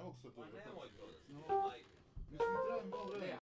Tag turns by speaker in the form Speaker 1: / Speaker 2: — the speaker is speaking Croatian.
Speaker 1: mogu se to.
Speaker 2: Pa nemoj to da se
Speaker 1: Mislim, treba mi malo vremena.